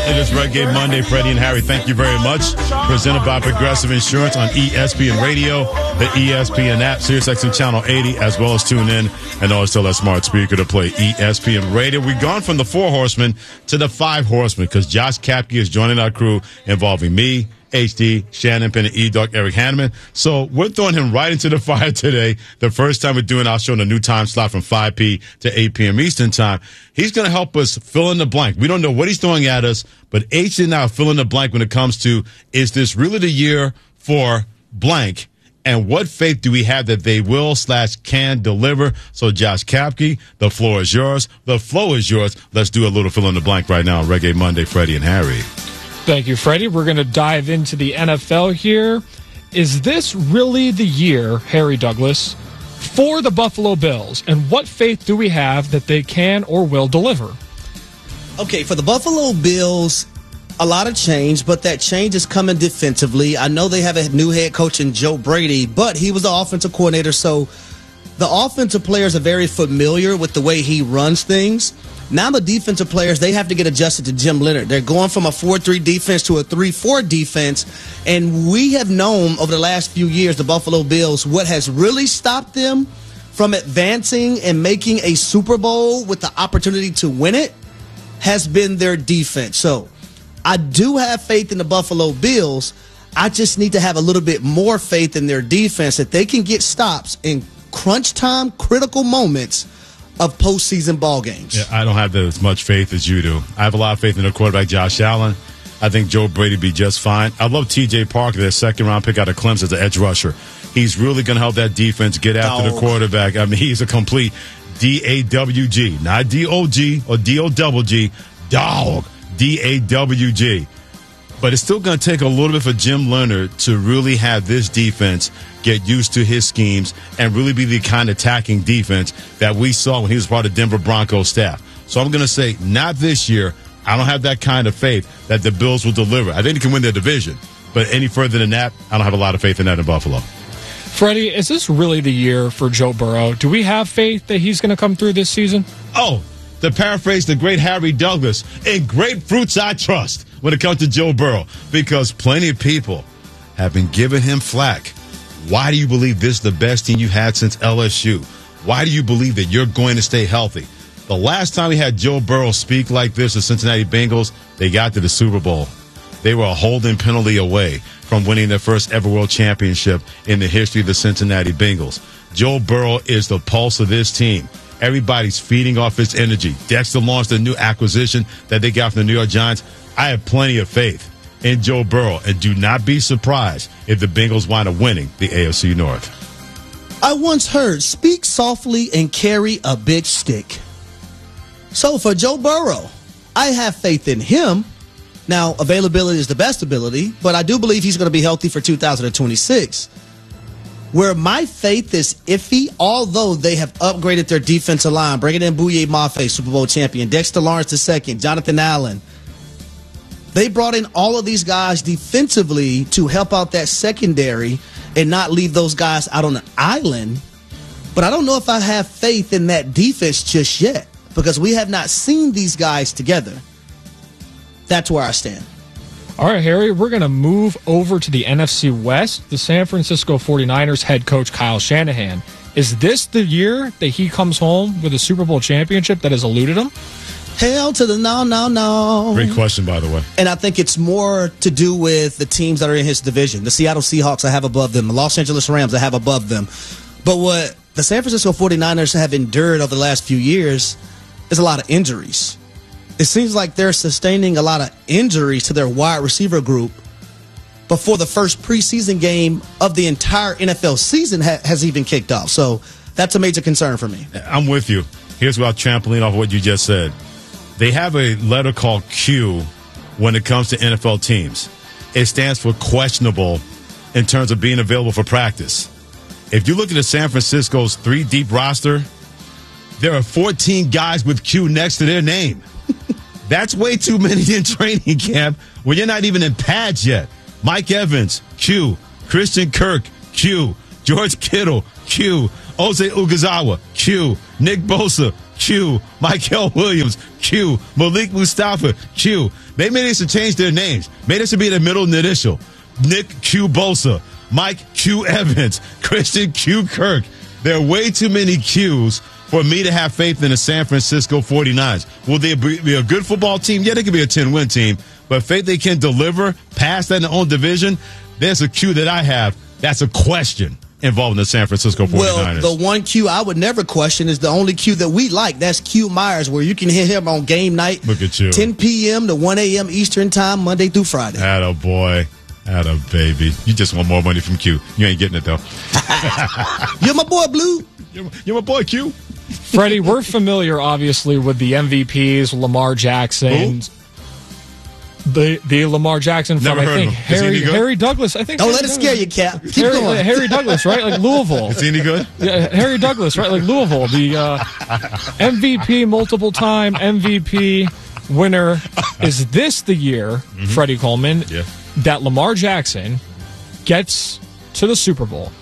It is Reggae Monday. Freddie and Harry, thank you very much. Presented by Progressive Insurance on ESPN Radio, the ESPN app, SiriusXM Channel 80, as well as tune in and always tell that smart speaker to play ESPN Radio. We've gone from the 4 horsemen to the 5 horsemen because Josh Kapke is joining our crew involving me, HD, Shannon Penn, and E-Dog, Eric Hanneman. So we're throwing him right into the fire today. The first time we're doing our show in a new time slot from 5 p to 8 p.m. Eastern time. He's going to help us fill in the blank. We don't know what he's throwing at us, but HD and I fill in the blank when it comes to, is this really the year for blank? And what faith do we have that they will/can deliver? So Josh Kapke, the floor is yours. The flow is yours. Let's do a little fill in the blank right now on Reggae Monday, Freddie and Harry. Thank you, Freddie. We're going to dive into the NFL here. Is this really the year, Harry Douglas, for the Buffalo Bills? And what faith do we have that they can or will deliver? Okay, for the Buffalo Bills, a lot of change, but that change is coming defensively. I know they have a new head coach in Joe Brady, but he was the offensive coordinator, so the offensive players are very familiar with the way he runs things. Now the defensive players, they have to get adjusted to Jim Leonhard. They're going from a 4-3 defense to a 3-4 defense, and we have known over the last few years, the Buffalo Bills, what has really stopped them from advancing and making a Super Bowl with the opportunity to win it has been their defense. So I do have faith in the Buffalo Bills. I just need to have a little bit more faith in their defense that they can get stops in crunch time, critical moments of postseason ball games. Yeah, I don't have as much faith as you do. I have a lot of faith in their quarterback, Josh Allen. I think Joe Brady be just fine. I love T.J. Parker, their second-round pick out of Clemson as an edge rusher. He's really going to help that defense get after the quarterback. I mean, he's a complete D-A-W-G, not D-O-G or D-O-double-G, dog, D-A-W-G. But it's still going to take a little bit for Jim Leonhard to really have this defense get used to his schemes and really be the kind of attacking defense that we saw when he was part of Denver Broncos staff. So I'm going to say not this year. I don't have that kind of faith that the Bills will deliver. I think they can win their division. But any further than that, I don't have a lot of faith in that in Buffalo. Freddie, is this really the year for Joe Burrow? Do we have faith that he's going to come through this season? Oh, to paraphrase the great Harry Douglas, in grapefruits I trust when it comes to Joe Burrow, because plenty of people have been giving him flack. Why do you believe this is the best team you've had since LSU? Why do you believe that you're going to stay healthy? The last time we had Joe Burrow speak like this, the Cincinnati Bengals, they got to the Super Bowl. They were a holding penalty away from winning their first ever world championship in the history of the Cincinnati Bengals. Joe Burrow is the pulse of this team. Everybody's feeding off his energy. Dexter launched a new acquisition that they got from the New York Giants. I have plenty of faith in Joe Burrow, and do not be surprised if the Bengals wind up winning the AFC North. I once heard, speak softly and carry a big stick. So for Joe Burrow, I have faith in him. Now, availability is the best ability, but I do believe he's going to be healthy for 2026. Where my faith is iffy, although they have upgraded their defensive line, bringing in Bouye Mafe, Super Bowl champion, Dexter Lawrence II, Jonathan Allen. They brought in all of these guys defensively to help out that secondary and not leave those guys out on an island. But I don't know if I have faith in that defense just yet because we have not seen these guys together. That's where I stand. All right, Harry, we're going to move over to the NFC West. The San Francisco 49ers head coach Kyle Shanahan. Is this the year that he comes home with a Super Bowl championship that has eluded him? Hell to the no. Great question, by the way. And I think it's more to do with the teams that are in his division. The Seattle Seahawks I have above them. The Los Angeles Rams I have above them. But what the San Francisco 49ers have endured over the last few years is a lot of injuries. It seems like they're sustaining a lot of injuries to their wide receiver group before the first preseason game of the entire NFL season has even kicked off. So that's a major concern for me. I'm with you. Here's what I'm trampoline off what you just said. They have a letter called Q when it comes to NFL teams. It stands for questionable in terms of being available for practice. If you look at the San Francisco's 3-deep roster, there are 14 guys with Q next to their name. That's way too many in training camp when you're not even in pads yet. Mike Evans, Q. Christian Kirk, Q. George Kittle, Q. Ose Ugazawa, Q. Nick Bosa, Q. Michael Williams, Q. Malik Mustafa, Q. They may need to change their names. Maybe they should be the middle initial. Nick Q. Bosa, Mike Q. Evans, Christian Q. Kirk. There are way too many Qs for me to have faith in the San Francisco 49ers. Will they be a good football team? Yeah, they could be a 10-win team. But faith they can deliver past that in their own division, there's a Q that I have. That's a question involving the San Francisco 49ers. Well, the one Q I would never question is the only Q that we like. That's Q Myers, where you can hit him on game night. Look at you. 10 p.m. to 1 a.m. Eastern time, Monday through Friday. Atta boy. Atta baby. You just want more money from Q. You ain't getting it, though. You're my boy, Blue. You're my boy, Q. Freddie, we're familiar, obviously, with the MVPs, Lamar Jackson. The Lamar Jackson from, Never heard I think, of him. Harry Douglas. I think. Don't let it scare you, Cap. Keep going. Harry Douglas, right? Like Louisville. Is he any good? Yeah, Harry Douglas, right? Like Louisville. The MVP, multiple-time MVP winner. Is this the year, Freddie Coleman, that Lamar Jackson gets to the Super Bowl?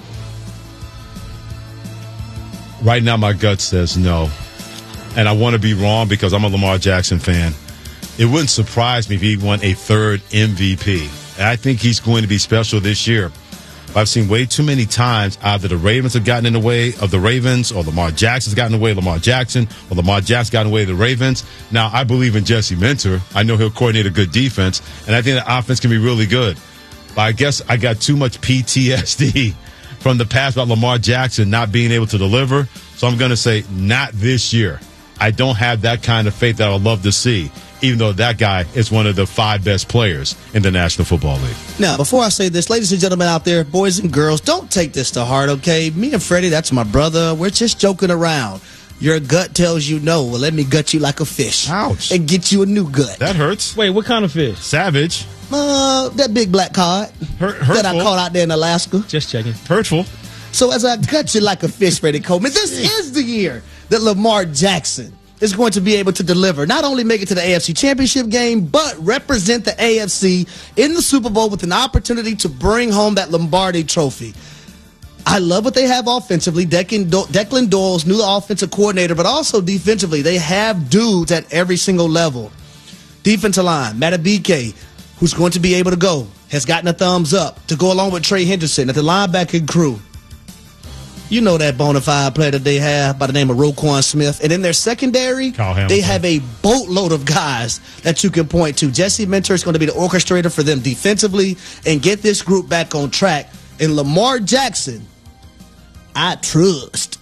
Right now, my gut says no. And I want to be wrong because I'm a Lamar Jackson fan. It wouldn't surprise me if he won a third MVP. And I think he's going to be special this year. I've seen way too many times either the Ravens have gotten in the way of the Ravens or Lamar Jackson's gotten in the way of Lamar Jackson or Lamar Jackson's gotten in the way of the Ravens. Now, I believe in Jesse Minter. I know he'll coordinate a good defense, and I think the offense can be really good. But I guess I got too much PTSD from the past about Lamar Jackson not being able to deliver. So I'm going to say not this year. I don't have that kind of faith that I would love to see, even though that guy is one of the 5 best players in the National Football League. Now, before I say this, ladies and gentlemen out there, boys and girls, don't take this to heart, okay? Me and Freddie, that's my brother. We're just joking around. Your gut tells you no. Well, let me gut you like a fish. Ouch. And get you a new gut. That hurts. Wait, what kind of fish? Savage. That big black cod Hurtful. that I caught out there in Alaska. Just checking. Hurtful. So as I gut you like a fish, Freddie Coleman, this is the year that Lamar Jackson is going to be able to deliver. Not only make it to the AFC Championship game, but represent the AFC in the Super Bowl with an opportunity to bring home that Lombardi trophy. I love what they have offensively. Declan Doyle's new offensive coordinator, but also defensively. They have dudes at every single level. Defensive line, Matabike, who's going to be able to go, has gotten a thumbs up to go along with Trey Henderson at the linebacking crew. You know that bona fide player that they have by the name of Roquan Smith. And in their secondary, they have a boatload of guys that you can point to. Jesse Minter is going to be the orchestrator for them defensively and get this group back on track. And Lamar Jackson, I trust.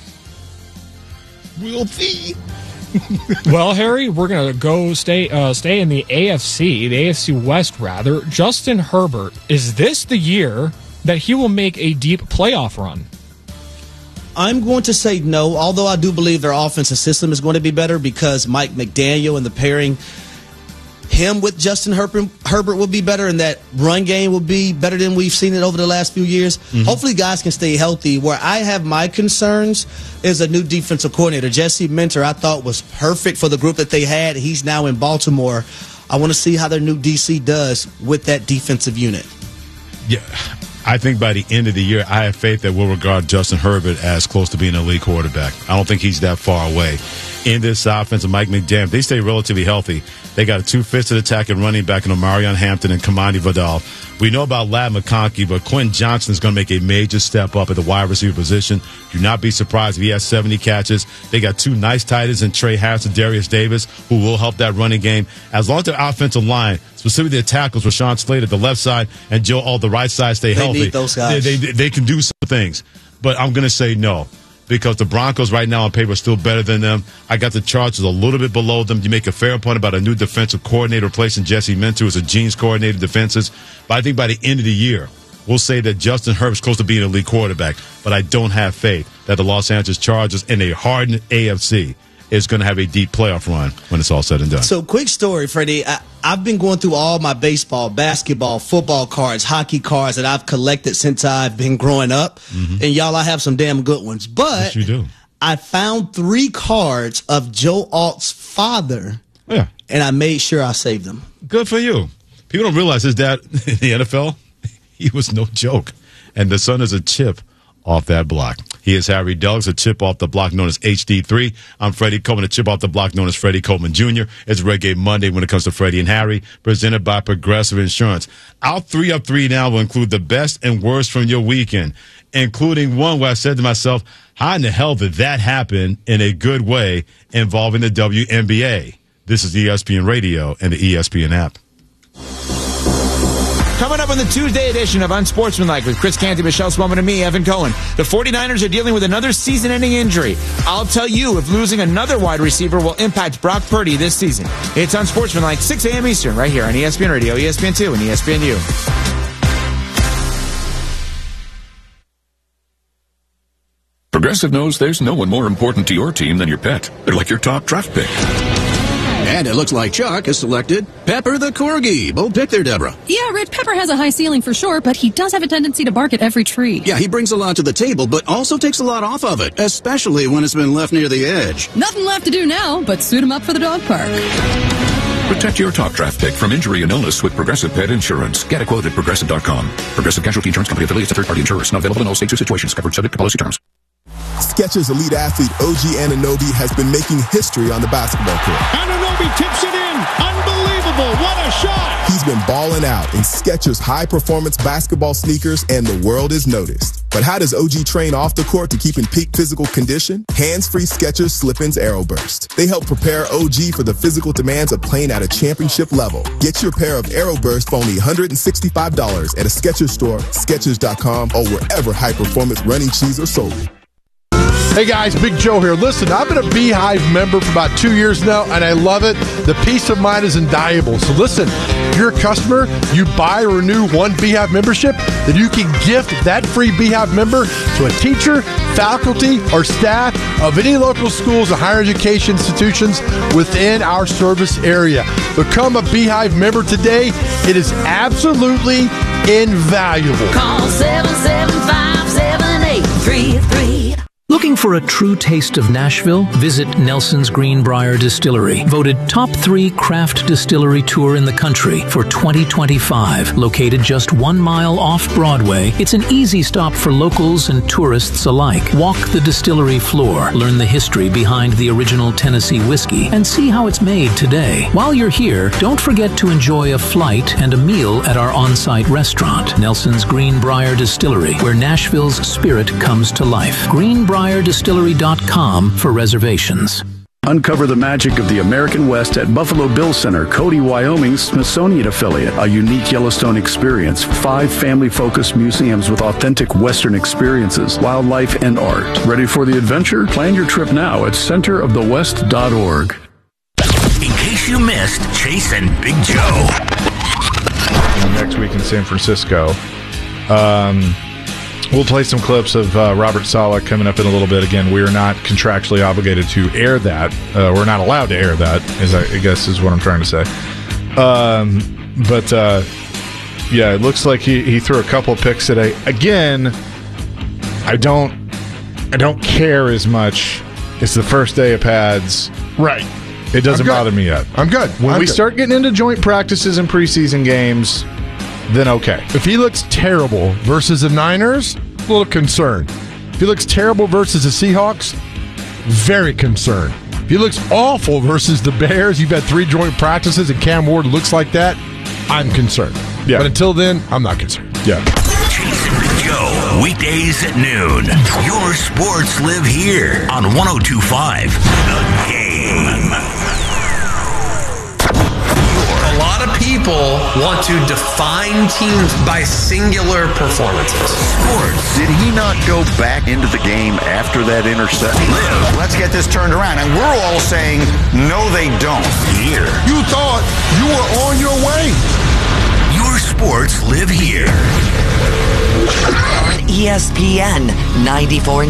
We'll see. Well, Harry, we're going to go stay in the AFC West, rather. Justin Herbert, is this the year that he will make a deep playoff run? I'm going to say no, although I do believe their offensive system is going to be better because Mike McDaniel and the pairing him with Justin Herbert will be better, and that run game will be better than we've seen it over the last few years. Hopefully guys can stay healthy. Where I have my concerns is a new defensive coordinator. Jesse Minter, I thought, was perfect for the group that they had. He's now in Baltimore. I want to see how their new DC does with that defensive unit. Yeah, I think by the end of the year, I have faith that we'll regard Justin Herbert as close to being an elite quarterback. I don't think he's that far away. In this offense, Mike McDaniel, they stay relatively healthy. They got a two-fisted attack and running back in Omarion Hampton and Kamani Vidal. We know about Ladd McConkey, but Quentin Johnson is going to make a major step up at the wide receiver position. Do not be surprised if he has 70 catches. They got two nice tight ends in Trey Harris and Darius Davis, who will help that running game. As long as their offensive line, specifically their tackles, Rashawn Slater at the left side and Joe Alt the right side, stay healthy. They need those guys. They can do some things. But I'm going to say no, because the Broncos right now on paper are still better than them. I got the Chargers a little bit below them. You make a fair point about a new defensive coordinator replacing Jesse Minter as a Genes coordinator defenses. But I think by the end of the year, we'll say that Justin Herbert's close to being an elite quarterback. But I don't have faith that the Los Angeles Chargers in a hardened AFC is going to have a deep playoff run when it's all said and done. So, quick story, Freddie. I've been going through all my baseball, basketball, football cards, hockey cards that I've collected since I've been growing up. And y'all, I have some damn good ones. But yes, you do. I found 3 cards of Joe Alt's father, Yeah. and I made sure I saved them. Good for you. People don't realize his dad in the NFL, he was no joke. And the son is a chip off that block. He is Harry Douglas, a chip off the block known as HD3. I'm Freddie Coleman, a chip off the block known as Freddie Coleman Jr. It's Reggae Monday when it comes to Freddie and Harry, presented by Progressive Insurance. Our 3 of 3 now will include the best and worst from your weekend, including one where I said to myself, how in the hell did that happen in a good way involving the WNBA? This is ESPN Radio and the ESPN app. Coming up on the Tuesday edition of Unsportsmanlike with Chris Canty, Michelle Spelman, and me, Evan Cohen. The 49ers are dealing with another season-ending injury. I'll tell you if losing another wide receiver will impact Brock Purdy this season. It's Unsportsmanlike, 6 a.m. Eastern, right here on ESPN Radio, ESPN2, and ESPNU. Progressive knows there's no one more important to your team than your pet. They're like your top draft pick. And it looks like Chuck has selected Pepper the Corgi. Bold pick there, Deborah. Yeah, Rich, Pepper has a high ceiling for sure, but he does have a tendency to bark at every tree. Yeah, he brings a lot to the table, but also takes a lot off of it, especially when it's been left near the edge. Nothing left to do now but suit him up for the dog park. Protect your top draft pick from injury and illness with Progressive Pet Insurance. Get a quote at Progressive.com. Progressive Casualty Insurance Company affiliates and third-party insurers. Not available in all states or situations. Covered subject to policy terms. Skechers elite athlete OG Anunoby has been making history on the basketball court. Anunoby tips it in. Unbelievable. What a shot. He's been balling out in Skechers high-performance basketball sneakers, and the world is noticed. But how does OG train off the court to keep in peak physical condition? Hands-free Skechers Slip-ins AeroBurst. They help prepare OG for the physical demands of playing at a championship level. Get your pair of AeroBurst for only $165 at a Skechers store, Skechers.com, or wherever high-performance running shoes are sold. Hey guys, Big Joe here. Listen, I've been a Beehive member for about 2 years now, and I love it. The peace of mind is invaluable. So listen, if you're a customer, you buy or renew one Beehive membership, then you can gift that free Beehive member to a teacher, faculty, or staff of any local schools or higher education institutions within our service area. Become a Beehive member today. It is absolutely invaluable. Call 775-7833. Looking for a true taste of Nashville? Visit Nelson's Greenbrier Distillery, voted top 3 craft distillery tour in the country for 2025. Located just 1 mile off Broadway, it's an easy stop for locals and tourists alike. Walk the distillery floor, learn the history behind the original Tennessee whiskey, and see how it's made today. While you're here, don't forget to enjoy a flight and a meal at our on-site restaurant, Nelson's Greenbrier Distillery, where Nashville's spirit comes to life. GreenbrierDistillery.com for reservations. Uncover the magic of the American West at Buffalo Bill Center, Cody, Wyoming's Smithsonian affiliate. A unique Yellowstone experience. 5 family-focused museums with authentic Western experiences, wildlife, and art. Ready for the adventure? Plan your trip now at centerofthewest.org. In case you missed Chase and Big Joe. Next week in San Francisco. We'll play some clips of Robert Saleh coming up in a little bit. Again, we are not contractually obligated to air that. We're not allowed to air that, I guess is what I'm trying to say. Yeah, it looks like he threw a couple of picks today. Again, I don't care as much. It's the first day of pads. Right. It doesn't bother me yet. I'm good. When we start getting into joint practices and preseason games, then okay. If he looks terrible versus the Niners, a little concerned. If he looks terrible versus the Seahawks, very concerned. If he looks awful versus the Bears, you've had 3 joint practices and Cam Ward looks like that, I'm concerned. Yeah. But until then, I'm not concerned. Yeah. Chase and Big Joe, weekdays at noon. Your sports live here on 102.5 The Game. A lot of people want to define teams by singular performances. Sports. Did he not go back into the game after that interception? Let's get this turned around. And we're all saying, no, they don't. Here. You thought you were on your way. Your sports live here. On ESPN 94.9.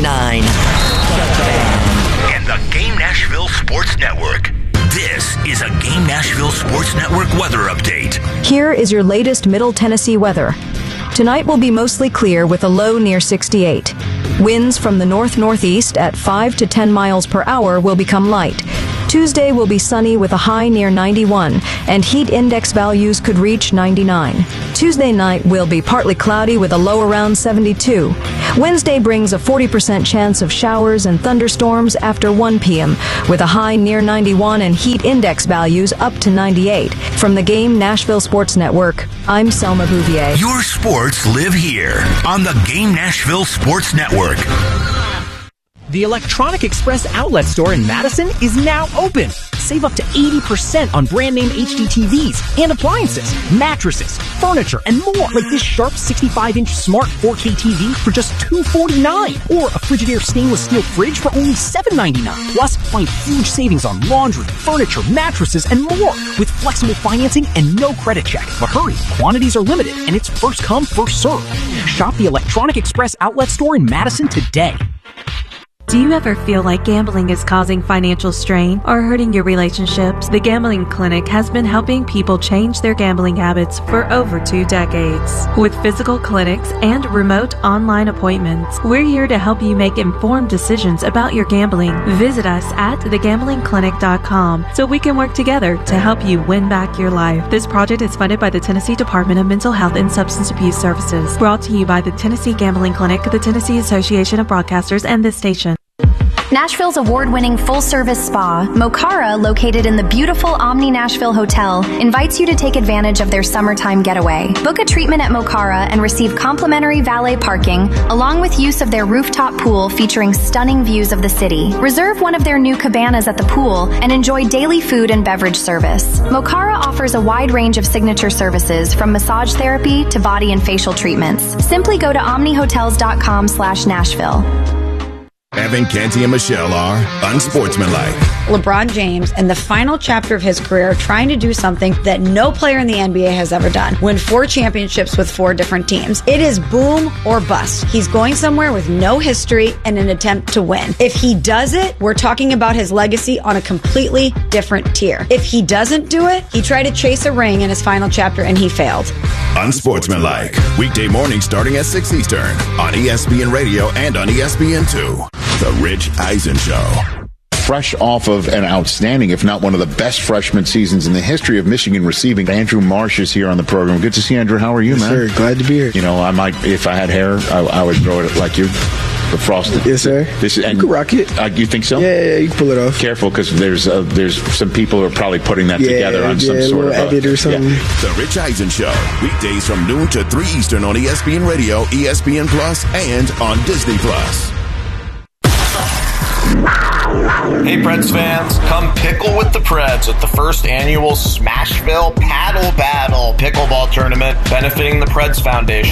And the Game Nashville Sports Network. This is a Game Nashville Sports Network weather update. Here is your latest Middle Tennessee weather. Tonight will be mostly clear with a low near 68. Winds from the north-northeast at 5 to 10 miles per hour will become light. Tuesday will be sunny with a high near 91, and heat index values could reach 99. Tuesday night will be partly cloudy with a low around 72. Wednesday brings a 40% chance of showers and thunderstorms after 1 p.m., with a high near 91 and heat index values up to 98. From the Game Nashville Sports Network, I'm Selma Bouvier. Your sports live here on the Game Nashville Sports Network. The Electronic Express outlet store in Madison is now open. Save up to 80% on brand name HD TVs and appliances, mattresses, furniture, and more. Like this Sharp 65-inch smart 4K TV for just $249. Or a Frigidaire stainless steel fridge for only $799. Plus, find huge savings on laundry, furniture, mattresses, and more. With flexible financing and no credit check. But hurry, quantities are limited and it's first come, first served. Shop the Electronic Express outlet store in Madison today. Do you ever feel like gambling is causing financial strain or hurting your relationships? The Gambling Clinic has been helping people change their gambling habits for over 2 decades. With physical clinics and remote online appointments, we're here to help you make informed decisions about your gambling. Visit us at thegamblingclinic.com so we can work together to help you win back your life. This project is funded by the Tennessee Department of Mental Health and Substance Abuse Services. Brought to you by the Tennessee Gambling Clinic, the Tennessee Association of Broadcasters, and this station. Nashville's award-winning full-service spa, Mokara, located in the beautiful Omni Nashville Hotel, invites you to take advantage of their summertime getaway. Book a treatment at Mokara and receive complimentary valet parking, along with use of their rooftop pool featuring stunning views of the city. Reserve one of their new cabanas at the pool and enjoy daily food and beverage service. Mokara offers a wide range of signature services, from massage therapy to body and facial treatments. Simply go to omnihotels.com/Nashville. Evan, Canty, and Michelle are unsportsmanlike. LeBron James, in the final chapter of his career, trying to do something that no player in the NBA has ever done. Win 4 championships with 4 different teams. It is boom or bust. He's going somewhere with no history and an attempt to win. If he does it, we're talking about his legacy on a completely different tier. If he doesn't do it, he tried to chase a ring in his final chapter and he failed. Unsportsmanlike. Weekday mornings starting at 6 Eastern on ESPN Radio and on ESPN2. The Rich Eisen Show. Fresh off of an outstanding, if not one of the best freshman seasons in the history of Michigan receiving, Andrew Marsh is here on the program. Good to see you, Andrew. How are you, man? Sir, glad to be here. You know, I might, if I had hair, I would grow it like you. The frosted. Yes, sir. You can rock it. You think so? Yeah, you can pull it off. Careful, because there's some people who are probably putting that together on some sort of edit or something. The Rich Eisen Show, weekdays from noon to 3 Eastern on ESPN Radio, ESPN Plus, and on Disney Plus. Hey Preds fans, come pickle with the Preds at the first annual Smashville Paddle Battle pickleball tournament benefiting the Preds Foundation.